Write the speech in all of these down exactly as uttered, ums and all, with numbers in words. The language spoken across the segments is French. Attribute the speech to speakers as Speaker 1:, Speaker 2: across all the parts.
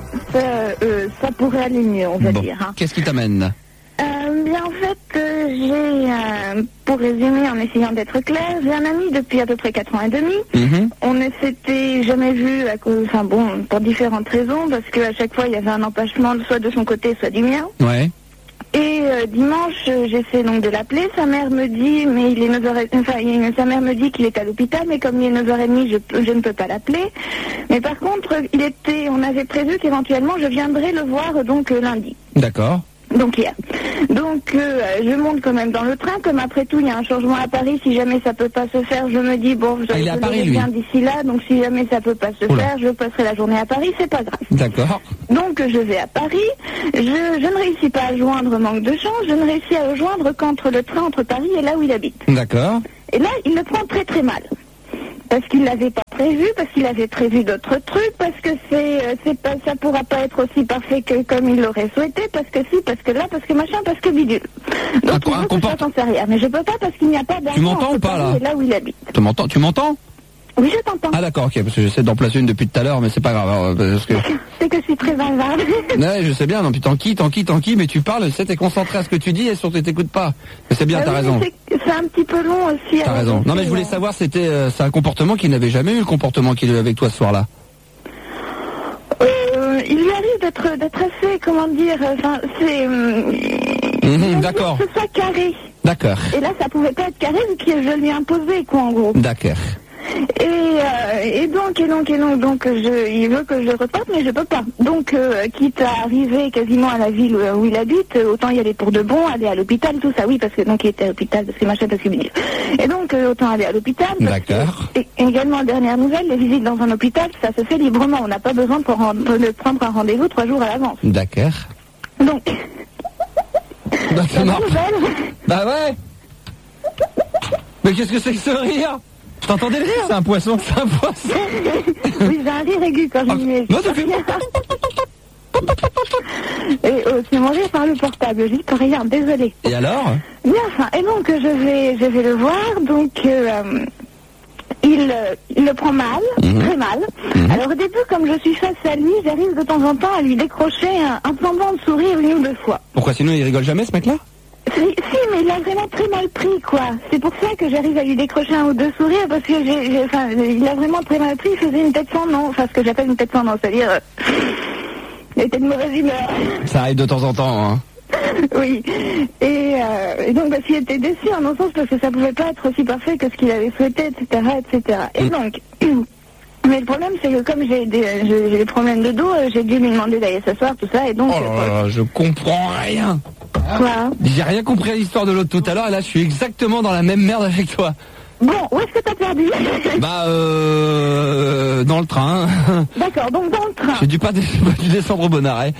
Speaker 1: ça, euh, ça pourrait aller mieux, on va
Speaker 2: bon.
Speaker 1: dire. Hein.
Speaker 2: Qu'est-ce qui t'amène?
Speaker 1: Euh, bien, en fait, euh, j'ai, euh, pour résumer, en essayant d'être clair, j'ai un ami depuis à peu près quatre ans et demi.
Speaker 2: Mm-hmm.
Speaker 1: On ne s'était jamais vu, à cause, enfin bon, pour différentes raisons, parce qu'à chaque fois, il y avait un empêchement, soit de son côté, soit du mien.
Speaker 2: Ouais.
Speaker 1: Et euh, dimanche, euh, j'essaie donc de l'appeler. Sa mère me dit, mais il est neuf heures trente, enfin, il, sa mère me dit qu'il est à l'hôpital, mais comme il est neuf heures trente, je, je ne peux pas l'appeler. Mais par contre, il était, on avait prévu qu'éventuellement, je viendrais le voir euh, donc euh, lundi.
Speaker 2: D'accord.
Speaker 1: Donc hier. Donc euh, je monte quand même dans le train, comme après tout il y a un changement à Paris, si jamais ça peut pas se faire, je me dis bon, je,
Speaker 2: ah, il est à
Speaker 1: je
Speaker 2: Paris,
Speaker 1: viens d'ici là, donc si jamais ça peut pas se
Speaker 2: Oula.
Speaker 1: faire, je passerai la journée à Paris, c'est pas grave.
Speaker 2: D'accord.
Speaker 1: Donc je vais à Paris, je, je ne réussis pas à joindre, manque de chance, je ne réussis à le joindre qu'entre le train entre Paris et là où il habite.
Speaker 2: D'accord.
Speaker 1: Et là, il le prend très très mal. Parce qu'il l'avait pas prévu, parce qu'il avait prévu d'autres trucs, parce que c'est, euh, c'est pas, ça pourra pas être aussi parfait que comme il l'aurait souhaité, parce que si, parce que là, parce que machin, parce que bidule. Donc
Speaker 2: Un-
Speaker 1: il
Speaker 2: un
Speaker 1: veut que
Speaker 2: comport-
Speaker 1: je fasse en sérieux. Mais je peux pas parce qu'il n'y a pas d'argent.
Speaker 2: Tu m'entends
Speaker 1: entre
Speaker 2: ou pas,
Speaker 1: Paris
Speaker 2: là
Speaker 1: et là où il habite.
Speaker 2: Tu m'entends? Tu m'entends?
Speaker 1: Oui, je t'entends.
Speaker 2: Ah d'accord, ok, parce que j'essaie d'en placer une depuis tout à l'heure, mais c'est pas grave. Alors, parce que...
Speaker 1: C'est que je suis très bavarde.
Speaker 2: Ouais, je sais bien, non, puis t'enquilles, t'enquilles, t'enquilles, mais tu parles, c'est t'es concentré à ce que tu dis et surtout t'écoutes pas. Mais c'est bien,
Speaker 1: Ah
Speaker 2: t'as
Speaker 1: oui,
Speaker 2: raison.
Speaker 1: mais C'est, c'est un petit peu long aussi.
Speaker 2: T'as
Speaker 1: alors
Speaker 2: raison.
Speaker 1: je
Speaker 2: Non mais
Speaker 1: sais,
Speaker 2: je voulais
Speaker 1: euh,
Speaker 2: savoir, c'était, euh, c'est un comportement qu'il n'avait jamais eu, le comportement qu'il a eu avec toi ce soir-là.
Speaker 1: Euh, il lui arrive d'être, d'être assez, comment dire, enfin, c'est... hum,
Speaker 2: Mhm, d'accord.
Speaker 1: Que ce soit carré.
Speaker 2: D'accord.
Speaker 1: Et là, ça pouvait pas être carré vu que je lui ai imposé, quoi, en gros.
Speaker 2: D'accord.
Speaker 1: Et, euh, et donc, et donc, et donc, donc, je, il veut que je reparte, mais je peux pas. Donc, euh, quitte à arriver quasiment à la ville où, où il habite, autant y aller pour de bon, aller à l'hôpital, tout ça, oui, parce que donc il était à l'hôpital, parce que machin, parce que bidule. Et donc, euh, autant aller à l'hôpital. parce
Speaker 2: D'accord.
Speaker 1: que- Et également, dernière nouvelle, les visites dans un hôpital, ça se fait librement. On n'a pas besoin de, prendre- de prendre un rendez-vous trois jours à l'avance.
Speaker 2: D'accord.
Speaker 1: Donc,
Speaker 2: Bah,
Speaker 1: la
Speaker 2: c'est
Speaker 1: bonne
Speaker 2: marrant.
Speaker 1: nouvelle,
Speaker 2: Bah ouais. Mais qu'est-ce que c'est que ce rire? T'entendais le rire? C'est un poisson, c'est un poisson.
Speaker 1: oui, j'ai un rire aigu quand je
Speaker 2: Ah,
Speaker 1: m'y mets.
Speaker 2: non, ça fait-
Speaker 1: Et euh, c'est mon rire par le portable, je dis pas rien, désolé.
Speaker 2: Et alors?
Speaker 1: Bien, enfin, et donc je vais, je vais le voir, donc euh, il, euh, il le prend mal,
Speaker 2: Mhm.
Speaker 1: très mal.
Speaker 2: Mhm.
Speaker 1: Alors au début, comme je suis face à lui, j'arrive de temps en temps à lui décrocher un, un semblant de sourire une ou deux fois.
Speaker 2: Pourquoi sinon il rigole jamais ce mec-là?
Speaker 1: Si, si, mais il a vraiment très mal pris, quoi. C'est pour ça que j'arrive à lui décrocher un ou deux sourires, parce que j'ai, j'ai- enfin, il a vraiment très mal pris, il faisait une tête sans nom, enfin ce que j'appelle une tête sans nom, c'est-à-dire, euh, il était de mauvaise humeur.
Speaker 2: Ça arrive de temps en temps, hein.
Speaker 1: Oui, et, euh, et donc parce qu'il était déçu en un sens parce que ça pouvait pas être aussi parfait que ce qu'il avait souhaité, et cetera, et cetera. Et
Speaker 2: Mm.
Speaker 1: donc, mais le problème c'est que comme j'ai des, j'ai j'ai des problèmes de dos, euh, j'ai dû lui demander d'aller s'asseoir, tout ça, et donc...
Speaker 2: Oh là là, je comprends rien.
Speaker 1: Quoi?
Speaker 2: J'ai rien compris à l'histoire de l'autre tout à l'heure et là je suis exactement dans la même merde avec toi.
Speaker 1: Bon, où est-ce que t'as perdu?
Speaker 2: Bah euh... dans le train.
Speaker 1: D'accord, donc dans le train.
Speaker 2: J'ai dû pas, dé- pas dû descendre au bon arrêt.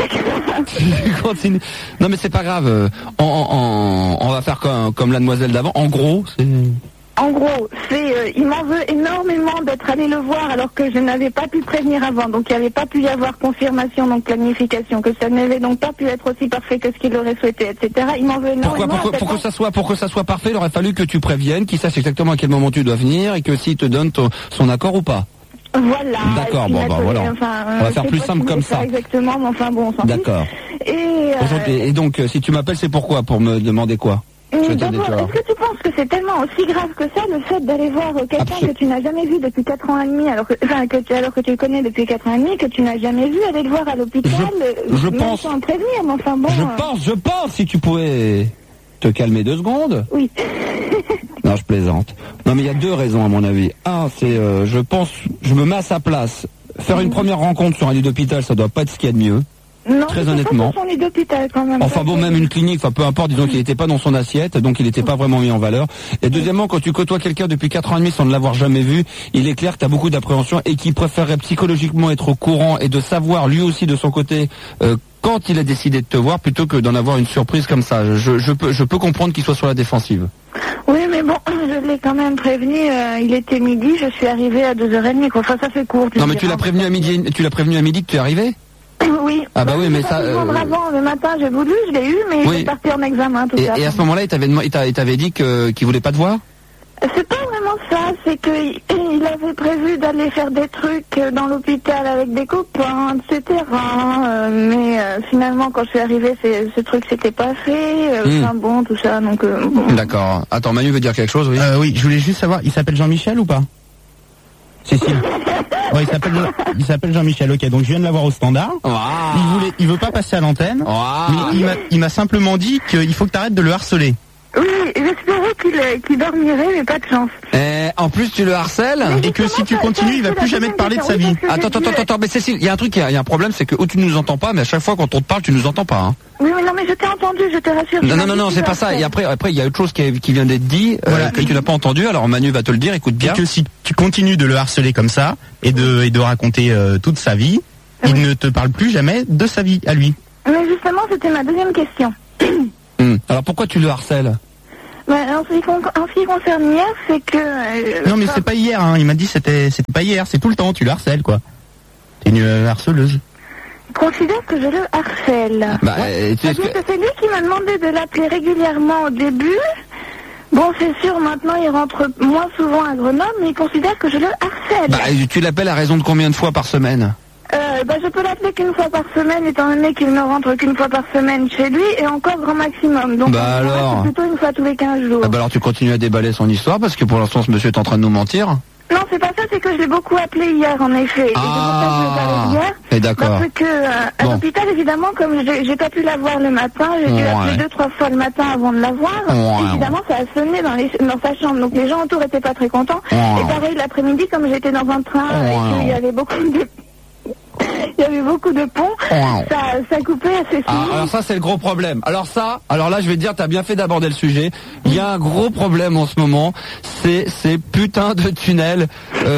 Speaker 2: Je continue. Non mais c'est pas grave. On, on, on va faire comme, comme la demoiselle d'avant. En gros, c'est...
Speaker 1: En gros, c'est, euh, il m'en veut énormément d'être allé le voir alors que je n'avais pas pu prévenir avant. Donc il n'y avait pas pu y avoir confirmation, donc planification, que ça n'avait donc pas pu être aussi parfait que ce qu'il aurait souhaité, et cetera. Il m'en veut énormément.
Speaker 2: Pourquoi, pourquoi,
Speaker 1: à tel
Speaker 2: pour que
Speaker 1: point-
Speaker 2: ça soit, pour que ça soit parfait, il aurait fallu que tu préviennes, qu'il sache exactement à quel moment tu dois venir et que s'il te donne ton- son accord ou pas.
Speaker 1: Voilà.
Speaker 2: D'accord,
Speaker 1: et qu'il
Speaker 2: bon,
Speaker 1: m'a
Speaker 2: bah,
Speaker 1: donné-
Speaker 2: voilà.
Speaker 1: enfin,
Speaker 2: On va
Speaker 1: euh,
Speaker 2: faire
Speaker 1: je
Speaker 2: plus
Speaker 1: sais pas
Speaker 2: simple
Speaker 1: ce qu'il
Speaker 2: comme
Speaker 1: voulait faire
Speaker 2: ça.
Speaker 1: Exactement, mais enfin bon, on s'en fiche.
Speaker 2: D'accord.
Speaker 1: Et, euh,
Speaker 2: Aujourd'hui, et donc, euh, si tu m'appelles, c'est pourquoi? Pour me demander quoi? Je
Speaker 1: mais
Speaker 2: vais te dire
Speaker 1: d'abord,
Speaker 2: déjà.
Speaker 1: est-ce que tu penses que c'est tellement aussi grave que ça, le fait d'aller voir euh, quelqu'un
Speaker 2: Absol-
Speaker 1: que tu n'as jamais vu depuis quatre ans et demi, alors que, enfin, que tu, alors que tu le connais depuis quatre ans et demi, que tu n'as jamais vu, aller le voir à l'hôpital,
Speaker 2: Je- je
Speaker 1: même
Speaker 2: pense-
Speaker 1: sans prévenir, mais enfin bon...
Speaker 2: Je
Speaker 1: euh,
Speaker 2: pense, je pense, si tu pouvais te calmer deux secondes.
Speaker 1: Oui.
Speaker 2: Non, je plaisante. Non, mais il y a deux raisons à mon avis. Un, c'est, euh, je pense, je me mets à sa place. Faire une première rencontre sur un lit d'hôpital, ça doit pas être ce qu'il y a de mieux.
Speaker 1: Non,
Speaker 2: Très
Speaker 1: mais c'est
Speaker 2: honnêtement.
Speaker 1: pas sur son lit d'hôpital quand même.
Speaker 2: Enfin bon, même une clinique, enfin peu importe, disons qu'il n'était pas dans son assiette, donc il n'était pas vraiment mis en valeur. Et deuxièmement, quand tu côtoies quelqu'un depuis quatre ans et demi sans ne l'avoir jamais vu, il est clair que tu as beaucoup d'appréhension et qu'il préférerait psychologiquement être au courant et de savoir lui aussi de son côté euh, quand il a décidé de te voir plutôt que d'en avoir une surprise comme ça. Je, je, peux, je peux comprendre qu'il soit sur la défensive.
Speaker 1: Oui, mais bon, je l'ai quand même prévenu, euh, il était midi, je suis arrivée à deux heures trente, quoi. Enfin, ça fait court.
Speaker 2: Non mais tu l'as prévenu à midi, tu l'as prévenu à midi que tu es arrivé?
Speaker 1: Oui.
Speaker 2: Ah bah oui, mais
Speaker 1: j'ai
Speaker 2: ça,
Speaker 1: pas pu le joindre
Speaker 2: euh,
Speaker 1: avant, le matin, j'ai voulu, je l'ai eu, mais
Speaker 2: Oui.
Speaker 1: il est parti en examen, tout
Speaker 2: Et,
Speaker 1: ça.
Speaker 2: et à ce moment-là, il t'avait, demandé- il t'a- il t'avait dit que, qu'il voulait pas te voir?
Speaker 1: C'est pas vraiment ça, c'est que il il avait prévu d'aller faire des trucs dans l'hôpital avec des copains, et cetera. Euh, mais euh, finalement, quand je suis arrivée, c'est, ce truc s'était pas fait. Euh,
Speaker 2: Mm.
Speaker 1: Enfin bon, tout ça, donc... Euh, bon.
Speaker 2: D'accord. Attends, Manu veut dire quelque chose, oui
Speaker 3: Euh, oui, je voulais juste savoir, il s'appelle Jean-Michel ou pas? Cécile. Ouais, il s'appelle, il s'appelle Jean-Michel. Ok, donc je viens de l'avoir au standard.
Speaker 2: Wow.
Speaker 3: Il voulait, il veut pas passer à l'antenne.
Speaker 2: Wow.
Speaker 3: Mais il m'a, il m'a simplement dit qu'il faut que tu arrêtes de le harceler.
Speaker 1: Oui, j'espérais qu'il, euh, qu'il dormirait, mais pas de chance.
Speaker 2: Et en plus, tu le harcèles
Speaker 3: Et que si tu continues, il va plus jamais te parler de sa vie.
Speaker 2: Attends, attends, attends, attends, mais Cécile, il y a un truc, il y a, il y a un problème, c'est que où tu nous entends pas, mais à chaque fois quand on te parle, tu nous entends pas. Hein.
Speaker 1: Oui, mais non, mais je t'ai entendu, je te rassure.
Speaker 2: Non, non, non, non, c'est pas ça. Et après, après, il y a autre chose qui, qui vient d'être dit, euh,
Speaker 3: Voilà.
Speaker 2: que tu n'as pas entendu. Alors Manu va te le dire. Écoute bien.
Speaker 3: Et que si tu continues de le harceler comme ça et de, et de raconter euh, toute sa vie, il
Speaker 1: Oui.
Speaker 3: ne te parle plus jamais de sa vie à lui.
Speaker 1: Mais justement, c'était ma deuxième question.
Speaker 2: Hum. Alors pourquoi tu le harcèles?
Speaker 1: Bah, en, ce qui con- en ce qui concerne hier, c'est que... euh,
Speaker 3: Non mais
Speaker 1: enfin,
Speaker 3: c'est pas hier, hein. Il m'a dit c'était c'était pas hier, c'est tout le temps, tu le harcèles quoi. T'es une euh, harceleuse.
Speaker 1: je considère que je le harcèle.
Speaker 2: Bah, euh, tu- est-ce
Speaker 1: C'est-à-dire
Speaker 2: que-
Speaker 1: que c'est lui qui m'a demandé de l'appeler régulièrement au début. Bon, c'est sûr, maintenant, il rentre moins souvent à Grenoble, mais il considère que je le harcèle.
Speaker 2: bah, tu l'appelles à raison de combien de fois par semaine?
Speaker 1: Euh, bah, je peux l'appeler qu'une fois par semaine, étant donné qu'il ne rentre qu'une fois par semaine chez lui, et encore grand maximum. Donc,
Speaker 2: Bah
Speaker 1: en général,
Speaker 2: alors.
Speaker 1: c'est plutôt une fois tous les quinze jours.
Speaker 2: Ah bah alors tu continues à déballer son histoire parce que pour l'instant ce monsieur est en train de nous mentir.
Speaker 1: Non, c'est pas ça, c'est que je l'ai beaucoup appelé hier, en effet. Et c'est pour ça que je l'ai parlé hier.
Speaker 2: Et d'accord.
Speaker 1: Parce que euh, à
Speaker 2: Bon.
Speaker 1: l'hôpital, évidemment, comme j'ai j'ai pas pu la voir le matin, j'ai dû
Speaker 2: Ouais.
Speaker 1: l'appeler deux, trois fois le matin avant de la voir.
Speaker 2: Ouais.
Speaker 1: Évidemment, ça a sonné dans, les, dans sa chambre, donc les gens autour étaient pas très contents.
Speaker 2: Ouais.
Speaker 1: Et pareil, l'après-midi, comme j'étais dans un train
Speaker 2: Ouais.
Speaker 1: et qu'il y avait beaucoup de... Il y avait beaucoup de ponts,
Speaker 2: Ouais.
Speaker 1: ça, ça coupait assez
Speaker 2: Ah,
Speaker 1: souvent.
Speaker 2: alors ça c'est le gros problème. Alors ça, alors là je vais te dire, t'as bien fait d'aborder le sujet. Il y a un gros problème en ce moment, c'est ces putains de tunnels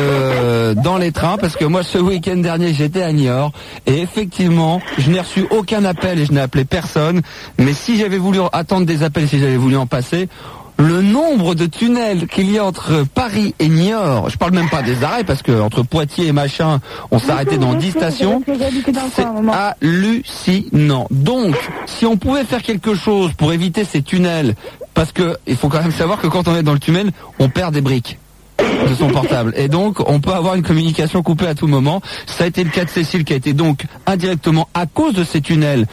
Speaker 2: euh, dans les trains, parce que moi ce week-end dernier j'étais à Niort et effectivement je n'ai reçu aucun appel et je n'ai appelé personne. Mais si j'avais voulu attendre des appels, si j'avais voulu en passer, le nombre de tunnels qu'il y a entre Paris et Niort, je parle même pas des arrêts parce que entre Poitiers et machin, on s'est arrêté dans dix stations.
Speaker 1: Parce que j'habitais dans le
Speaker 2: C'est
Speaker 1: coin, à un moment.
Speaker 2: hallucinant. Donc, si on pouvait faire quelque chose pour éviter ces tunnels, parce que il faut quand même savoir que quand on est dans le tunnel, on perd des briques de son portable. Et donc, on peut avoir une communication coupée à tout moment. Ça a été le cas de Cécile qui a été donc indirectement, à cause de ces tunnels,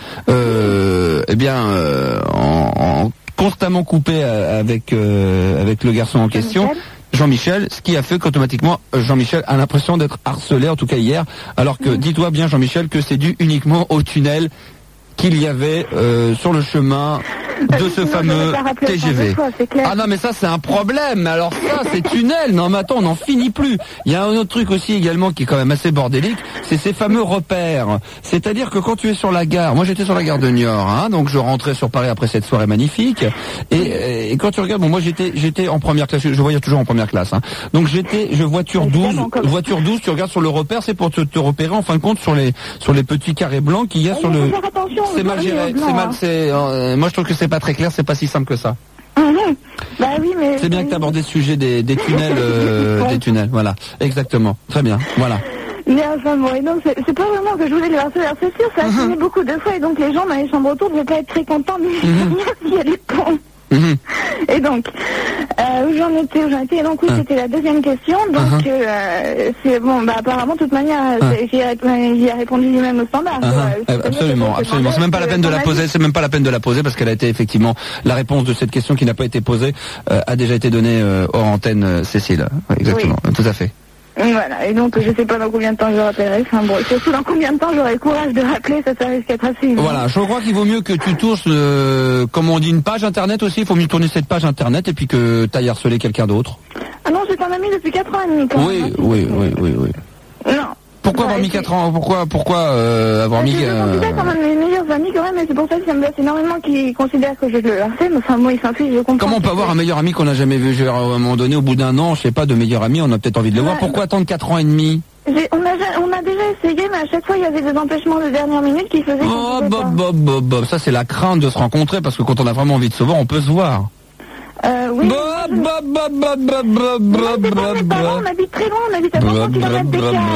Speaker 2: euh, eh bien, euh, en, en constamment coupé euh, avec euh, avec le garçon en question. Jean-Michel, ce qui a fait qu'automatiquement Jean-Michel a l'impression d'être harcelé, en tout cas hier, alors que dis-toi bien Jean-Michel que c'est dû uniquement au tunnel qu'il y avait euh, sur le chemin de ce
Speaker 1: Sinon,
Speaker 2: fameux
Speaker 1: j'aurais pas rappelé
Speaker 2: T G V.
Speaker 1: autant de fois, c'est clair.
Speaker 2: Ah non mais ça c'est un problème, mais alors ça c'est tunnel, non mais attends on n'en finit plus. Il y a un autre truc aussi également qui est quand même assez bordélique, c'est ces fameux repères. C'est-à-dire que quand tu es sur la gare, moi j'étais sur la gare de Niort, hein, donc je rentrais sur Paris après cette soirée magnifique, et, et quand tu regardes, bon moi j'étais j'étais en première classe, je voyais toujours en première classe, hein. Donc j'étais, je voiture douze,
Speaker 1: Évidemment, comme-
Speaker 2: voiture douze, tu regardes sur le repère, c'est pour te, te repérer en fin de compte sur les sur les petits carrés blancs qu'il y a
Speaker 1: Il
Speaker 2: sur
Speaker 1: faut
Speaker 2: le...
Speaker 1: faire attention,
Speaker 2: C'est
Speaker 1: vous
Speaker 2: mal
Speaker 1: voyez,
Speaker 2: géré,
Speaker 1: aux blancs,
Speaker 2: c'est mal,
Speaker 1: hein.
Speaker 2: c'est, euh, moi je trouve que c'est pas très clair, c'est pas si simple que ça.
Speaker 1: Mhm. Bah oui, mais...
Speaker 2: C'est bien que tu abordes le sujet des, des tunnels, euh, des tunnels, voilà, exactement, très bien, voilà.
Speaker 1: Mais enfin bon, et donc c'est c'est pas vraiment que je voulais le harceler, c'est sûr, ça a
Speaker 2: Mhm.
Speaker 1: sonné beaucoup de fois, et donc les gens dans les chambres autour ne devaient pas être très contents de
Speaker 2: Mhm.
Speaker 1: s'il y a des ponts.
Speaker 2: Mhm.
Speaker 1: Et donc, euh, où j'en étais, où j'en étais, et donc oui,
Speaker 2: Ah.
Speaker 1: c'était la deuxième question, donc
Speaker 2: Uh-huh.
Speaker 1: euh, c'est bon, bah apparemment, de toute manière,
Speaker 2: Ah.
Speaker 1: c'est- j'y ai, rép- j'y ai répondu lui-même au standard.
Speaker 2: Ah,
Speaker 1: quoi.
Speaker 2: ah,
Speaker 1: C'est-à-dire que
Speaker 2: absolument,
Speaker 1: je
Speaker 2: absolument. C'est même pas la peine de la
Speaker 1: demandais
Speaker 2: poser, c'est même pas la peine de la poser parce qu'elle a été effectivement la réponse de cette question qui n'a pas été posée euh, a déjà été donnée euh, hors antenne, euh, Cécile. Ouais, exactement, tout à fait.
Speaker 1: Voilà, et donc je sais pas dans combien de temps je rappellerai, enfin bon, surtout dans combien de temps j'aurai le courage de rappeler, ça, ça risque d'être assez évident.
Speaker 2: Voilà, je crois qu'il vaut mieux que tu tournes, euh, comme on dit, une page internet aussi. Il faut mieux tourner cette page internet et puis que tu ailles harceler quelqu'un d'autre.
Speaker 1: Ah non, c'est un ami depuis quatre ans et demi quand
Speaker 2: Oui,
Speaker 1: même. hein,
Speaker 2: oui, oui, oui, oui.
Speaker 1: Non.
Speaker 2: Pourquoi
Speaker 1: Ouais,
Speaker 2: avoir mis
Speaker 1: et
Speaker 2: quatre
Speaker 1: puis-
Speaker 2: ans Pourquoi, pourquoi euh, avoir
Speaker 1: Je
Speaker 2: mis
Speaker 1: les
Speaker 2: euh,
Speaker 1: considère comme un de mes meilleurs amis quand même, et c'est pour ça que ça me blesse énormément qu'ils considèrent que je le harcèle, mais enfin moi il s'en fiche, je comprends.
Speaker 2: Comment on peut avoir un meilleur ami qu'on n'a jamais vu? Je veux dire, à un moment donné, au bout d'un an, je sais pas, de meilleur ami, on a peut-être envie de le voir.
Speaker 1: Ouais.
Speaker 2: Pourquoi attendre quatre ans et demi?
Speaker 1: J'ai- On a, ja- on a déjà essayé, mais à chaque fois il y avait des empêchements de dernière minute qui faisaient qu'on
Speaker 2: Oh,
Speaker 1: pouvait
Speaker 2: bob,
Speaker 1: pas.
Speaker 2: bob, bob, bob. Ça, c'est la crainte de se rencontrer parce que quand on a vraiment envie de se voir, on peut se voir.
Speaker 1: Euh, oui.
Speaker 2: Bob, bob, bob, bob, bob, bob,
Speaker 1: Mais
Speaker 2: bob,
Speaker 1: c'est pas mes
Speaker 2: bob,
Speaker 1: parents, on habite très loin, on habite à cinq cents kilomètres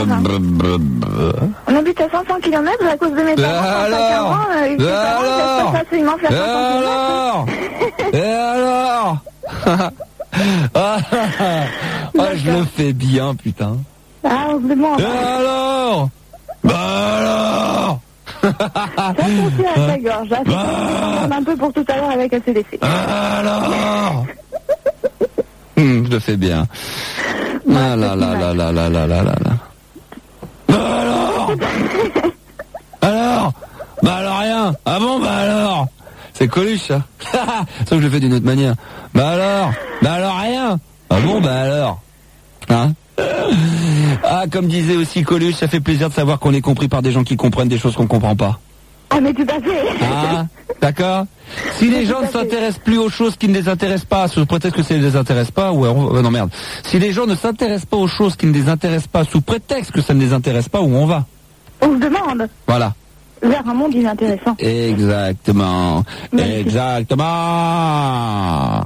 Speaker 1: d'écart. On habite à cinq cents kilomètres à cause de mes
Speaker 2: Et
Speaker 1: parents.
Speaker 2: alors
Speaker 1: Et
Speaker 2: Et alors
Speaker 1: facilement faire
Speaker 2: Et
Speaker 1: cinq cents kilomètres.
Speaker 2: alors Et alors Ah, ah, je le fais bien, putain.
Speaker 1: Ah, on se demande.
Speaker 2: Et alors Bah alors
Speaker 1: Ça continue à ta gorge. Là, c'est un peu pour tout à l'heure avec A C D C.
Speaker 2: Alors hum, je le fais bien. Ah là là là là là là là là là. Bah alors Alors Bah alors rien. Ah bon, bah alors c'est Coluche, ça. Sauf que je le fais d'une autre manière. Bah alors Bah alors rien. Ah bon, bah alors Hein Ah, comme disait aussi Coluche, ça fait plaisir de savoir qu'on est compris par des gens qui comprennent des choses qu'on comprend pas.
Speaker 1: Ah, mais tout à fait.
Speaker 2: Ah, d'accord. Si les gens ne s'intéressent plus aux choses qui ne les intéressent pas, sous prétexte que ça ne les intéresse pas, ou alors, euh, non merde. Si les gens ne s'intéressent pas aux choses qui ne les intéressent pas, sous prétexte que ça ne les intéresse pas, où on va?
Speaker 1: On se demande.
Speaker 2: Voilà.
Speaker 1: Vers un monde inintéressant.
Speaker 2: Exactement.
Speaker 1: Magnifique.
Speaker 2: Exactement.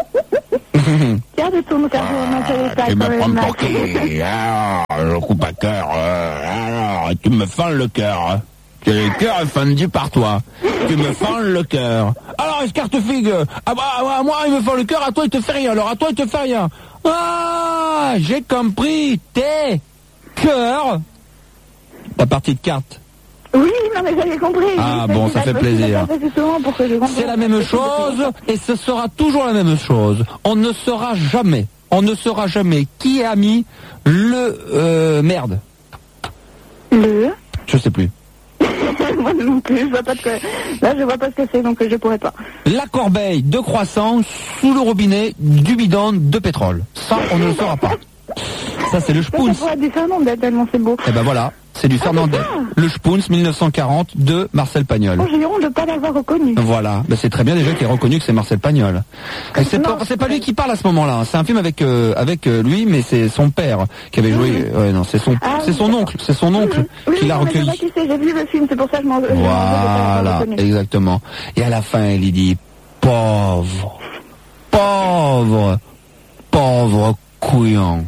Speaker 1: Tiens, de ton cerveau, ma chérie, ça
Speaker 2: Tu
Speaker 1: quand
Speaker 2: me
Speaker 1: même
Speaker 2: prends
Speaker 1: mal.
Speaker 2: pour qui? Alors, je coupe à cœur. euh, alors, tu me fends le cœur. Le cœur est fendu par toi. Tu me fends le cœur. Alors, escarte-figue. Ah bah, à moi, il me fend le cœur. À toi, il te fait rien. Alors, à toi, il te fait rien. Ah, j'ai compris. T'es cœur. Ta partie de cartes.
Speaker 1: Oui, non, mais j'avais compris.
Speaker 2: Ah
Speaker 1: Je sais
Speaker 2: bon,
Speaker 1: que
Speaker 2: ça
Speaker 1: la
Speaker 2: fait
Speaker 1: possible
Speaker 2: plaisir.
Speaker 1: de faire ça souvent pour que je comprenne.
Speaker 2: C'est la même chose et ce sera toujours la même chose. On ne saura jamais, on ne saura jamais qui a mis le euh, merde.
Speaker 1: Le
Speaker 2: Je sais plus.
Speaker 1: Moi non plus, je vois pas de quoi. Là, je vois pas ce que c'est, donc je pourrais pas.
Speaker 2: La corbeille de croissant sous le robinet du bidon de pétrole. Ça, on ne le saura pas. Ça, c'est le
Speaker 1: Ça, ça
Speaker 2: Spoons.
Speaker 1: pourrait être du Fernandel, tellement c'est beau.
Speaker 2: Eh ben voilà, c'est du Fernandel.
Speaker 1: c'est ça.
Speaker 2: Le Spoons mille neuf cent quarante de Marcel Pagnol.
Speaker 1: Oh, j'ai honte de pas l'avoir reconnu.
Speaker 2: Voilà, ben c'est très bien déjà qu'il est reconnu que c'est Marcel Pagnol. Et c'est pas,
Speaker 1: Non,
Speaker 2: c'est pas lui qui parle à ce moment-là. hein. C'est un film avec euh, avec euh, lui, mais c'est son père qui avait joué. Ouais, non, c'est son
Speaker 1: Ah,
Speaker 2: c'est
Speaker 1: oui,
Speaker 2: son
Speaker 1: d'accord.
Speaker 2: oncle, c'est son oncle
Speaker 1: Oui,
Speaker 2: qui l'a
Speaker 1: non, mais je
Speaker 2: recueilli.
Speaker 1: vois qui c'est, j'ai vu le film, c'est pour ça que je m'en veux.
Speaker 2: Voilà, exactement. Et à la fin, il lui dit pauvre, pauvre, pauvre couillon.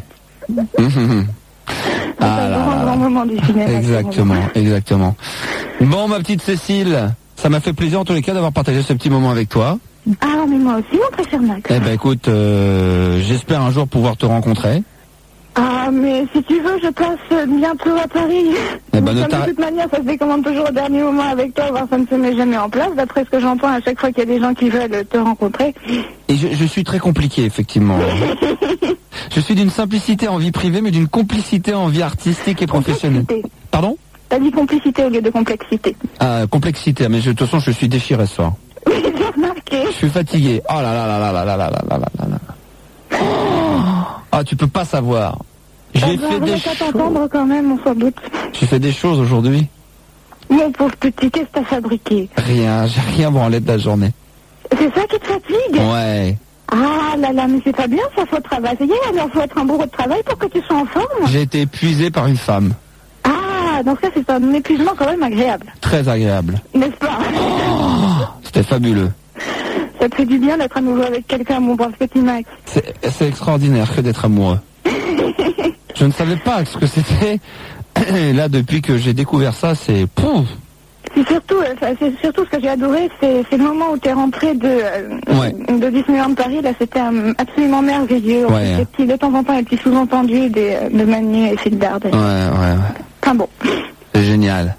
Speaker 1: C'est
Speaker 2: Ah
Speaker 1: un
Speaker 2: là
Speaker 1: grand,
Speaker 2: là
Speaker 1: grand
Speaker 2: là.
Speaker 1: moment du cinéma.
Speaker 2: Exactement, exactement. Bon, ma petite Cécile, ça m'a fait plaisir en tous les cas d'avoir partagé ce petit moment avec toi.
Speaker 1: Ah, mais moi aussi, mon très cher Max.
Speaker 2: Eh ben écoute, euh, j'espère un jour pouvoir te rencontrer.
Speaker 1: Ah, mais si tu veux, je passe bientôt à Paris.
Speaker 2: Eh ben,
Speaker 1: Mais
Speaker 2: ne
Speaker 1: comme
Speaker 2: t'arrête-
Speaker 1: de toute manière, ça se décommande toujours au dernier moment avec toi, voire ça ne se met jamais en place. D'après ce que j'entends, à chaque fois qu'il y a des gens qui veulent te rencontrer.
Speaker 2: Et je, je suis très compliqué, effectivement. Je suis d'une simplicité en vie privée, mais d'une complicité en vie artistique et professionnelle.
Speaker 1: Complexité.
Speaker 2: Pardon?
Speaker 1: T'as dit complicité au lieu de complexité.
Speaker 2: Ah, complexité, mais je- de toute façon, je suis déchiré ce soir.
Speaker 1: Oui, j'ai remarqué.
Speaker 2: Je suis fatigué. Oh là là là là là là là là là là là là. Ah, tu peux pas savoir. J'ai
Speaker 1: Ça
Speaker 2: fait
Speaker 1: doit
Speaker 2: des
Speaker 1: rien qu'à t'entendre
Speaker 2: choses.
Speaker 1: quand même, on s'en doute.
Speaker 2: J'ai fait des choses aujourd'hui.
Speaker 1: Mon pauvre petit, qu'est-ce que t'as fabriqué?
Speaker 2: Rien, j'ai rien branlé de la journée.
Speaker 1: C'est ça qui te fatigue?
Speaker 2: Ouais.
Speaker 1: Ah là là, mais c'est pas bien, ça faut travailler, alors faut être un bourreau de travail pour que tu sois en forme.
Speaker 2: J'ai été épuisé par une femme.
Speaker 1: Ah, donc ça c'est un épuisement quand même agréable,
Speaker 2: Très agréable.
Speaker 1: n'est-ce pas?
Speaker 2: C'était fabuleux.
Speaker 1: Ça te fait du bien d'être à nouveau avec quelqu'un, mon brave petit Max.
Speaker 2: C'est c'est extraordinaire que d'être amoureux. Je ne savais pas ce que c'était. Et là, depuis que j'ai découvert ça, c'est... Pouf.
Speaker 1: C'est surtout, euh, ça, c'est surtout ce que j'ai adoré, c'est c'est le moment où tu es rentré de, euh,
Speaker 2: Ouais.
Speaker 1: de Disneyland Paris. Là, c'était euh, absolument merveilleux. On
Speaker 2: Ouais.
Speaker 1: fait des petits, de temps en temps, des petits sous-entendus des, euh, de Manu et Phil Dard.
Speaker 2: Ouais, ouais, ouais.
Speaker 1: Enfin bon.
Speaker 2: C'est génial.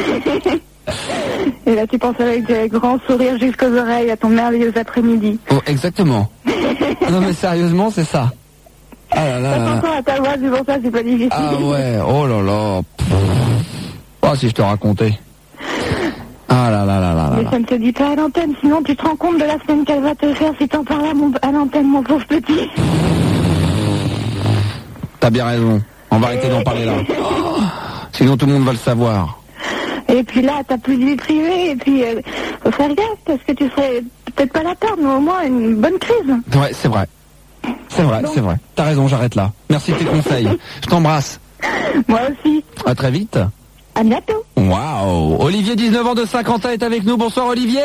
Speaker 1: Et là, tu penses avec des grands sourires jusqu'aux oreilles à ton merveilleux après-midi.
Speaker 2: Oh, exactement. Non, mais sérieusement, c'est ça. Ah là là
Speaker 1: Ça
Speaker 2: là là.
Speaker 1: t'entend à ta voix, c'est pour ça, c'est pas difficile.
Speaker 2: Ah ouais, oh là là. Pff. Oh, si je te racontais. Ah là là là là là
Speaker 1: Mais
Speaker 2: là.
Speaker 1: ça ne se dit pas à l'antenne, sinon tu te rends compte de la semaine qu'elle va te faire si t'en parles à, mon- à l'antenne, mon pauvre petit.
Speaker 2: T'as bien raison. On va arrêter d'en parler là. Oh, sinon tout le monde va le savoir.
Speaker 1: Et puis là, t'as plus de vie privée, et puis euh, faut faire gaffe, parce que tu serais peut-être pas la perdre, mais au moins une bonne crise.
Speaker 2: Ouais, c'est vrai. C'est vrai, c'est vrai. T'as raison, j'arrête là. Merci de tes conseils. Je t'embrasse.
Speaker 1: Moi aussi.
Speaker 2: À très vite.
Speaker 1: À bientôt.
Speaker 2: Waouh. Olivier, dix-neuf ans de Saint-Quentin, est avec nous. Bonsoir Olivier.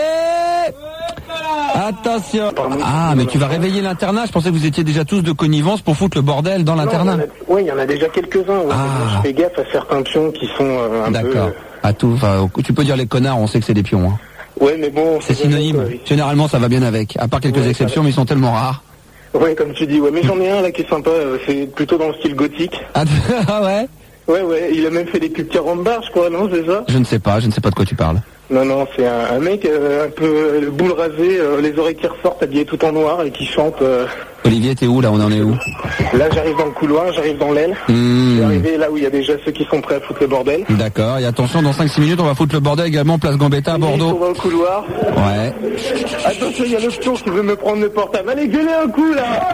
Speaker 2: Attention. Ah, mais tu vas réveiller l'internat. Je pensais que vous étiez déjà tous de connivence pour foutre le bordel dans l'internat.
Speaker 4: Oui, il y en a déjà quelques-uns. Ouais.
Speaker 2: Ah.
Speaker 4: Je fais gaffe à certains pions qui sont euh, un peu...
Speaker 2: D'accord. À tout. Enfin, tu peux dire les connards, on sait que c'est des pions. Hein.
Speaker 4: Ouais, mais bon...
Speaker 2: C'est synonyme. Généralement, ça va bien avec. À part quelques
Speaker 4: Ouais,
Speaker 2: exceptions, mais ils sont tellement rares.
Speaker 4: Ouais, comme tu dis, ouais, mais j'en ai un là qui est sympa, euh, c'est plutôt dans le style gothique.
Speaker 2: Ah ouais.
Speaker 4: Ouais, ouais, il a même fait des pubs Carambar, je crois, non, c'est ça?
Speaker 2: Je ne sais pas, je ne sais pas de quoi tu parles.
Speaker 4: Non, non, c'est un, un mec euh, un peu euh, le boule rasé, euh, les oreilles qui ressortent, habillé tout en noir et qui chante. Euh...
Speaker 2: Olivier, t'es où là? On en est où?
Speaker 4: Là, j'arrive dans le couloir, j'arrive dans l'aile.
Speaker 2: Mmh.
Speaker 4: Je suis arrivé là où il y a déjà ceux qui sont prêts à foutre le bordel.
Speaker 2: D'accord, et attention, dans cinq six minutes, on va foutre le bordel également, place Gambetta à Bordeaux.
Speaker 4: Ils sont dans le couloir.
Speaker 2: Ouais.
Speaker 4: Attention, il y a le pion qui veut me prendre le portable. Allez, gueulez un coup là!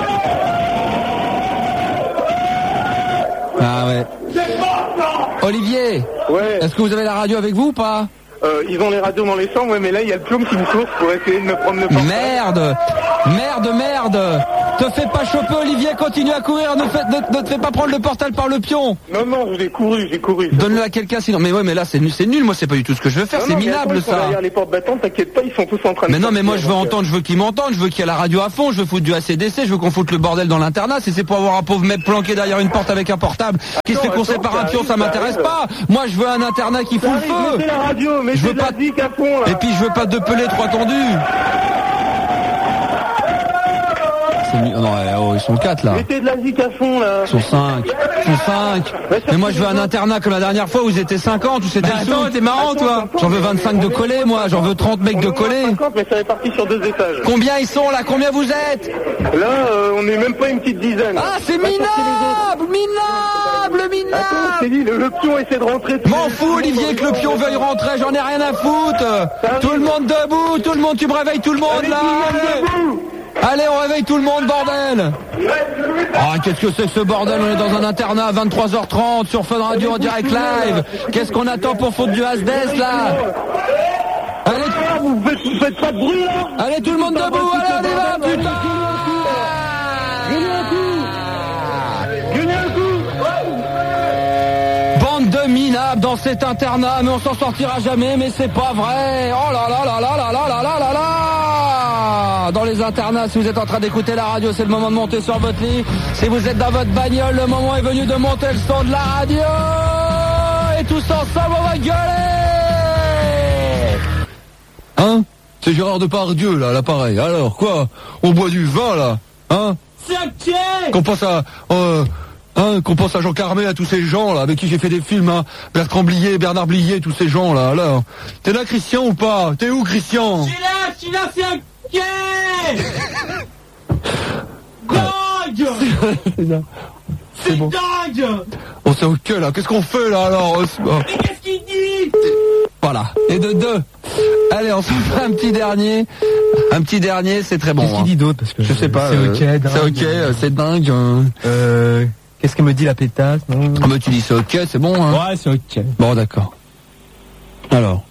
Speaker 2: Ah ouais. Olivier,
Speaker 4: Ouais.
Speaker 2: est-ce que vous avez la radio avec vous ou pas?
Speaker 4: Euh, ils ont les radios dans les chambres, ouais, mais là, il y a le pion qui me court pour essayer de me prendre le portable.
Speaker 2: Merde, merde, merde. Te fais pas choper, Olivier, continue à courir, ne, fais, ne, ne te fais pas prendre le portable par le pion.
Speaker 4: Non, non, j'ai couru, j'ai couru.
Speaker 2: Donne-le à quelqu'un sinon. Mais ouais, mais là, c'est nul, c'est nul, moi, c'est pas du tout ce que je veux faire,
Speaker 4: Non,
Speaker 2: c'est
Speaker 4: non, mais
Speaker 2: minable,
Speaker 4: attends, ils sont
Speaker 2: ça.
Speaker 4: derrière les portes battantes, t'inquiète pas, ils sont tous en train de...
Speaker 2: Mais non, mais moi, je veux
Speaker 4: donc,
Speaker 2: entendre, je veux qu'ils m'entendent, je veux qu'il y ait la radio à fond, je veux foutre du A C D C, je veux qu'on foute le bordel dans l'internat. Si c'est pour avoir un pauvre mec planqué derrière une porte avec un portable qui se fait courser par un pion, ça m'intéresse pas. Moi, je veux un internat qui fout le feu.
Speaker 4: Mettez la radio, mettez
Speaker 2: Je veux
Speaker 4: de la
Speaker 2: pas-
Speaker 4: zik à fond, là.
Speaker 2: Et puis, je veux pas de pelés trois tendus. C'est mi- non, ouais, oh, ils sont quatre, là.
Speaker 4: Mettez de la zik à fond, là.
Speaker 2: Ils sont cinq. Ils sont cinq. Mais moi, je veux un internat comme la dernière fois où ils étaient cinquante, où c'était le sou. T'es marrant, toi. J'en veux vingt-cinq de collés, moi. J'en veux trente mecs de collés.
Speaker 4: cinquante, mais ça est parti sur deux étages.
Speaker 2: Combien ils sont, là? Combien vous êtes?
Speaker 4: Là, euh, on est même pas une petite dizaine.
Speaker 2: Ah, c'est
Speaker 4: Va chercher les autres.
Speaker 2: minable! Minable!
Speaker 4: Attends,
Speaker 2: Minable!
Speaker 4: c'est dit, le, le pion essaie de rentrer.
Speaker 2: M'en fous, Olivier, que le pion veuille rentrer, j'en ai rien à foutre! Tout le monde debout, tout le monde, tu me réveilles tout le monde,
Speaker 4: Allez,
Speaker 2: là!
Speaker 4: tout le monde
Speaker 2: Allez,
Speaker 4: debout.
Speaker 2: Allez, on réveille tout le monde, bordel! Ah, qu'est-ce que c'est que ce bordel? On est dans un internat à vingt-trois heures trente sur Fun Radio en direct live! Qu'est-ce qu'on attend pour foutre du Asdes, là? Allez,
Speaker 4: Ah, vous faites, vous faites pas de bruit, là.
Speaker 2: allez, tout le monde debout, allez, on y va, putain!
Speaker 4: Gueulez un coup. Gueulez un coup.
Speaker 2: Bande de minables dans cet internat, mais on s'en sortira jamais, mais c'est pas vrai. Oh là là là là là là là là là là. Dans les internats, si vous êtes en train d'écouter la radio, c'est le moment de monter sur votre lit. Si vous êtes dans votre bagnole, le moment est venu de monter le son de la radio. Et tous ensemble, on va gueuler. Hein? C'est Gérard Depardieu, là, l'appareil. Alors, quoi? On boit du vin, là? Hein?
Speaker 5: C'est ok.
Speaker 2: Qu'on pense à... Euh, Hein, qu'on pense à Jean Carmé, à tous ces gens là avec qui j'ai fait des films, hein. Bertrand Blier, Bernard Blier, tous ces gens là. Alors, t'es là, Christian, ou pas? T'es où, Christian?
Speaker 5: Je suis là, je suis là, c'est ok. Dingue.
Speaker 2: C'est bon.
Speaker 5: Dingue.
Speaker 2: Oh, c'est ok là. Qu'est-ce qu'on fait là alors? Oh.
Speaker 5: Mais qu'est-ce qu'il dit?
Speaker 2: Voilà. Et de deux. Allez, on se fait un petit dernier. Un petit dernier, c'est très bon.
Speaker 3: Qu'est-ce qu'il
Speaker 2: hein.
Speaker 3: dit d'autre? Parce que
Speaker 2: Je sais pas.
Speaker 3: C'est
Speaker 2: euh,
Speaker 3: ok, dingue.
Speaker 2: C'est ok, euh, c'est dingue. hein.
Speaker 3: Euh, qu'est-ce qu'elle me dit la pétasse? Non.
Speaker 2: Ah bah tu dis c'est ok, c'est bon. Hein.
Speaker 3: Ouais, c'est ok.
Speaker 2: Bon, d'accord. Alors,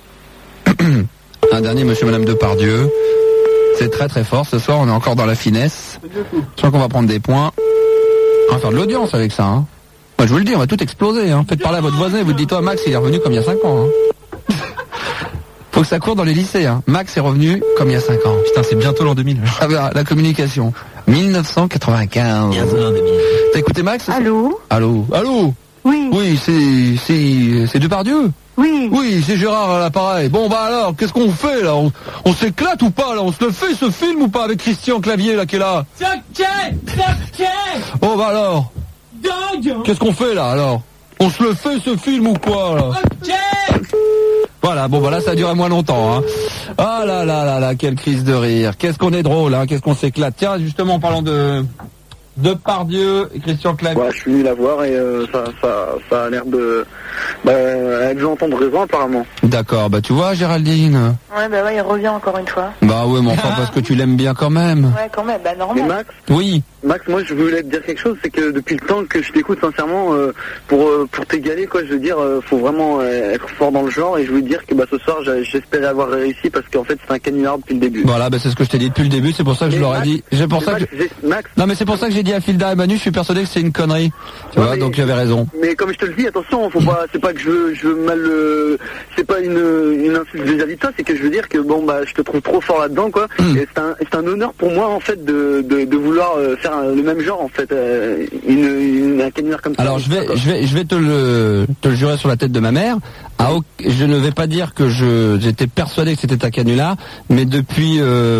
Speaker 2: un dernier Monsieur Madame Depardieu. C'est très très fort. Ce soir, on est encore dans la finesse. Je crois qu'on va prendre des points. On va faire de l'audience avec ça. Hein. Moi, je vous le dis, on va tout exploser. Hein. Faites parler à votre voisin et vous dites, toi, Max, il est revenu comme il y a cinq ans. Hein. Faut que ça court dans les lycées. Hein. Max est revenu comme il y a cinq ans.
Speaker 3: Putain, c'est bientôt l'an deux mille.
Speaker 2: Ah bah, la communication. mille neuf cent quatre-vingt-quinze. T'as écouté Max?
Speaker 1: Allô?
Speaker 2: Allô? Allô?
Speaker 1: Oui,
Speaker 2: Oui, c'est c'est c'est Depardieu.
Speaker 1: oui.
Speaker 2: Oui, c'est Gérard à l'appareil. Bon bah alors, qu'est-ce qu'on fait là? On, on s'éclate ou pas là? On se le fait ce film ou pas avec Christian Clavier là qui est là?
Speaker 5: C'est ok. C'est ok.
Speaker 2: Oh bah alors,
Speaker 5: Dingue.
Speaker 2: qu'est-ce qu'on fait là alors? On se le fait ce film ou quoi là?
Speaker 5: Ok.
Speaker 2: Voilà, bon voilà, ça a duré moins longtemps. Hein. Ah là là là là, quelle crise de rire. Qu'est-ce qu'on est drôle, hein? Qu'est-ce qu'on s'éclate. Tiens, justement en parlant de Depardieu et Christian Clavier.
Speaker 4: Ouais, je suis venu la voir et euh, ça, ça, ça a l'air de... Bah, elle veut entendre raison apparemment.
Speaker 2: D'accord, bah tu vois Géraldine.
Speaker 1: Ouais, bah ouais, il revient encore une fois.
Speaker 2: Bah ouais, mais enfin parce que tu l'aimes bien quand même.
Speaker 1: Ouais, quand même, bah
Speaker 4: Mais
Speaker 1: normal.
Speaker 4: Max,
Speaker 2: Oui.
Speaker 4: Max, moi je voulais te dire quelque chose, c'est que depuis le temps que je t'écoute sincèrement, euh, pour euh, pour t'égaler quoi, je veux dire, euh, faut vraiment euh, être fort dans le genre et je voulais te dire que bah ce soir j'a- j'espérais avoir réussi parce qu'en fait c'est un canular depuis le début.
Speaker 2: Voilà, bah c'est ce que je t'ai dit depuis le début, c'est pour ça que je
Speaker 4: Mais
Speaker 2: leur ai
Speaker 4: Max,
Speaker 2: dit. C'est pour
Speaker 4: mais
Speaker 2: ça que
Speaker 4: Max, j'ai- Max,
Speaker 2: Non mais c'est pour ça que j'ai dit à Filda et Manu, je suis persuadé que c'est une connerie. Tu
Speaker 4: Ouais,
Speaker 2: vois,
Speaker 4: mais-
Speaker 2: donc j'avais raison.
Speaker 4: mais comme je te le dis, attention, faut pas, c'est pas que je veux, je veux mal, euh, c'est pas une, une insulte vis-à-vis de toi, c'est que je veux dire que bon bah je te trouve trop fort là-dedans quoi.
Speaker 2: Mm.
Speaker 4: Et c'est un, c'est un honneur pour moi en fait de, de, de vouloir euh, faire un- le même genre en fait, euh, une, une, un canular comme ça.
Speaker 2: Alors je vais
Speaker 4: quoi.
Speaker 2: je vais je vais te le te le jurer sur la tête de ma mère. Ah, ok, je ne vais pas dire que je j'étais persuadé que c'était un canular, mais depuis euh,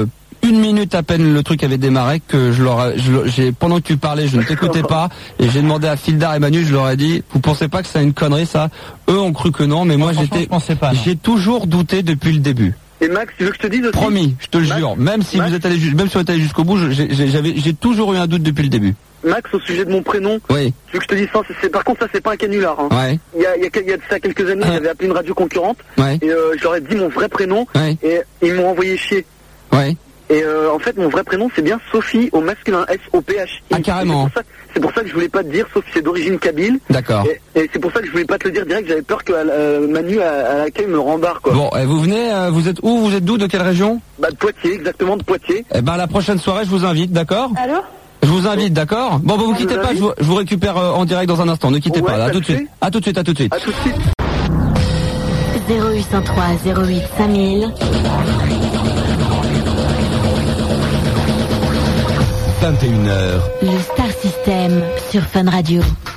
Speaker 2: une minute à peine le truc avait démarré que je leur, ai- je, leur- j'ai pendant que tu parlais, je ne t'écoutais pas et j'ai demandé à Fildar et Manu, je leur ai dit, vous pensez pas que c'est une connerie ça? Eux ont cru que non, mais moi
Speaker 3: franchement,
Speaker 2: j'étais,
Speaker 3: je pensais pas, non.
Speaker 2: j'ai toujours douté depuis le début.
Speaker 4: Et Max, tu veux que je te dise aussi?
Speaker 2: Promis, je te le
Speaker 4: Max,
Speaker 2: jure. Même si
Speaker 4: Max,
Speaker 2: vous êtes allé, ju- même si vous êtes allé jusqu'au bout, je- j'ai, j'ai- j'avais, j'ai toujours eu un doute depuis le début.
Speaker 4: Max, au sujet de mon prénom,
Speaker 2: Oui,
Speaker 4: tu veux que je te dise ça? c'est, c'est- Par contre, ça, c'est pas un canular. Hein.
Speaker 2: ouais,
Speaker 4: Il y a, il y, a, il y a de ça quelques années,
Speaker 2: Ah.
Speaker 4: j'avais appelé une radio concurrente
Speaker 2: ouais,
Speaker 4: et euh, je leur ai dit mon vrai prénom
Speaker 2: ouais,
Speaker 4: et ils m'ont envoyé chier.
Speaker 2: ouais.
Speaker 4: Et euh, en fait, mon vrai prénom, c'est bien Sophie au masculin, S O P H I.
Speaker 2: Ah, carrément.
Speaker 4: C'est pour, ça, c'est pour ça que je voulais pas te dire, sauf que c'est d'origine kabyle.
Speaker 2: D'accord.
Speaker 4: Et, et c'est pour ça que je voulais pas te le dire direct, j'avais peur que euh, Manu à, à l'accueil me rembarre, quoi.
Speaker 2: Bon, et vous venez, euh, vous êtes où? Vous êtes d'où? De quelle région?
Speaker 4: Bah, de Poitiers, exactement, de Poitiers.
Speaker 2: Eh ben, la prochaine soirée, je vous invite, d'accord?
Speaker 1: Allô?
Speaker 2: Je vous invite, d'accord? Bon, bah, vous
Speaker 4: Je
Speaker 2: quittez
Speaker 4: vous
Speaker 2: pas, je
Speaker 4: invite.
Speaker 2: vous, je vous récupère euh, en direct dans un instant. Ne quittez
Speaker 4: Ouais,
Speaker 2: pas, là. À
Speaker 4: ça
Speaker 2: tout
Speaker 4: le
Speaker 2: de suite.
Speaker 4: fait.
Speaker 2: À tout de suite, à tout de suite.
Speaker 4: À tout de suite.
Speaker 6: zéro huit cent trois zéro huit cinq mille.
Speaker 7: vingt et une heures.
Speaker 6: Le Star System sur Fun Radio.